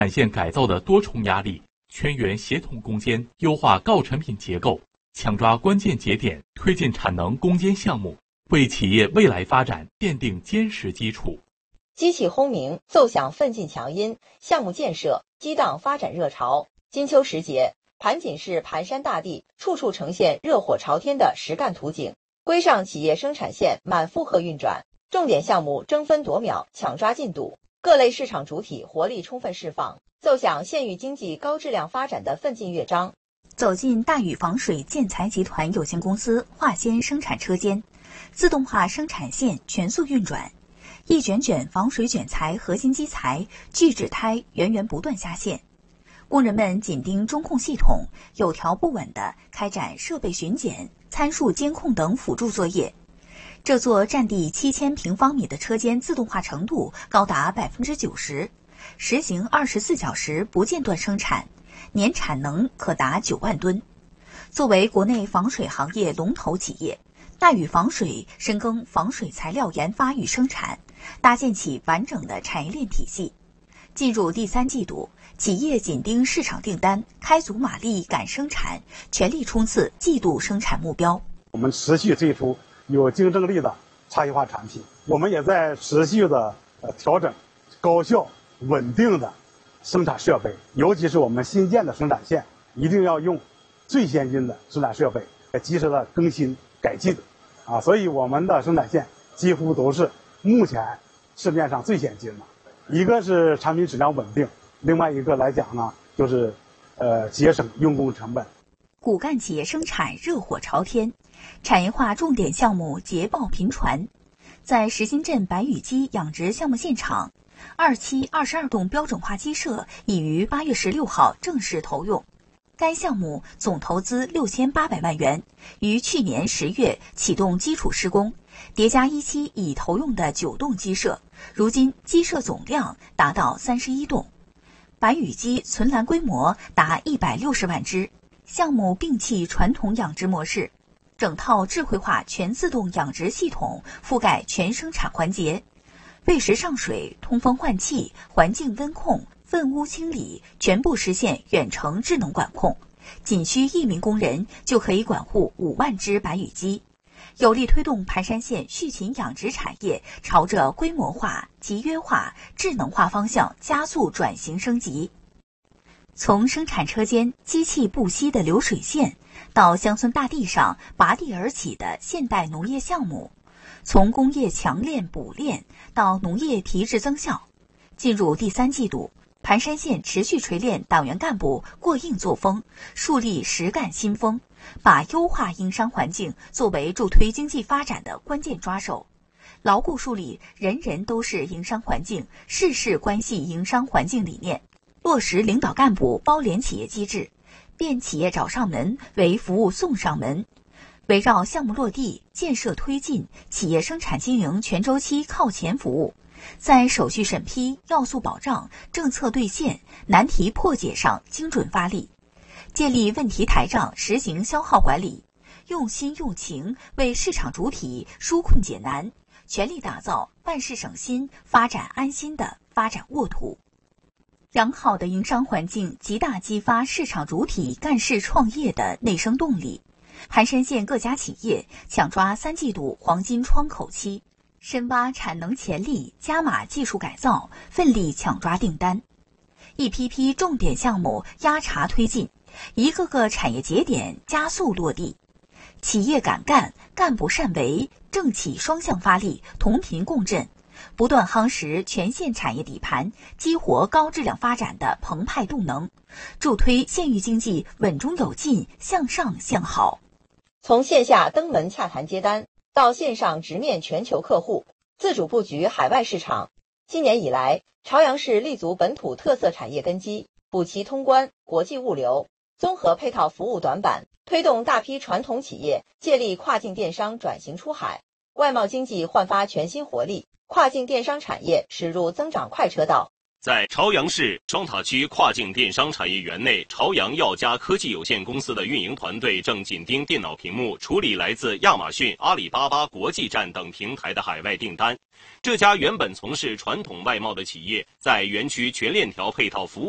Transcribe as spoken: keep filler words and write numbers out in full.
产线改造的多重压力，全员协同攻坚，优化高成品结构，抢抓关键节点，推进产能攻坚项目，为企业未来发展奠定坚实基础。 机器轰鸣，奏响奋进强音，项目建设激荡发展热潮。金秋时节，盘锦市盘山大地处处呈现热火朝天的实干图景，规上企业生产线满负荷运转，重点项目争分夺秒抢抓进度，各类市场主体活力充分释放，奏响县域经济高质量发展的奋进乐章。 走进大禹防水建材集团有限公司化纤生产车间，自动化生产线全速运转，一卷卷防水卷材核心基材聚酯胎源源不断下线，工人们紧盯中控系统，有条不紊地开展设备巡检、参数监控等辅助作业。这座占地七千平方米的车间自动化程度高达百分之九十，实行二十四小时不间断生产，年产能可达九万吨。作为国内防水行业龙头企业，大禹防水深耕防水材料研发与生产，搭建起完整的产业链体系。进入第三季度，企业紧盯市场订单，开足马力赶生产，全力冲刺季度生产目标。 我们持续推出有竞争力的差异化产品，我们也在持续的呃调整高效稳定的生产设备，尤其是我们新建的生产线，一定要用最先进的生产设备，及时的更新改进啊，所以我们的生产线几乎都是目前市面上最先进的。一个是产品质量稳定，另外一个来讲呢，就是呃节省用工成本。 骨干企业生产热火朝天，产业化重点项目捷报频传。在石新镇白羽鸡养殖项目现场，二期二十二栋标准化鸡舍已于八月十六号正式投用。该项目总投资六千八百万元，于去年十月启动基础施工，叠加一期已投用的九栋鸡舍，如今鸡舍总量达到三十一栋。白羽鸡存栏规模达一百六十万只。项目摒弃传统养殖模式，整套智慧化全自动养殖系统覆盖全生产环节，喂食上水、通风换气、环境温控、粪污清理全部实现远程智能管控，仅需一名工人就可以管护五万只白羽鸡，有力推动盘山县畜禽养殖产业朝着规模化、集约化、智能化方向加速转型升级。从生产车间机器不息的流水线，到乡村大地上拔地而起的现代农业项目，从工业强链补链到农业提质增效。进入第三季度，盘山县持续锤炼党员干部过硬作风，树立实干新风，把优化营商环境作为助推经济发展的关键抓手，牢固树立人人都是营商环境、事事关系营商环境理念，落实领导干部包联企业机制，变企业找上门为服务送上门，围绕项目落地、建设推进、企业生产经营全周期靠前服务，在手续审批、要素保障、政策兑现、难题破解上精准发力，建立问题台账，实行消耗管理，用心用情为市场主体纾困解难，全力打造办事省心、发展安心的发展沃土。良好的营商环境极大激发市场主体干事创业的内生动力。盘山县各家企业抢抓三季度黄金窗口期，深挖产能潜力，加码技术改造，奋力抢抓订单。一批批重点项目压茬推进，一个个产业节点加速落地。企业敢干，干部善为，政企双向发力，同频共振，不断夯实全县产业底盘，激活高质量发展的澎湃动能，助推县域经济稳中有进，向上向好。 从线下登门洽谈接单，到线上直面全球客户，自主布局海外市场。今年以来，朝阳市立足本土特色产业根基，补齐通关、国际物流、综合配套服务短板，推动大批传统企业借力跨境电商转型出海，外贸经济焕发全新活力，跨境电商产业驶入增长快车道。 在朝阳市双塔区跨境电商产业园内，朝阳耀佳科技有限公司的运营团队正紧盯电脑屏幕处理来自亚马逊、阿里巴巴国际站等平台的海外订单。这家原本从事传统外贸的企业，在园区全链条配套服务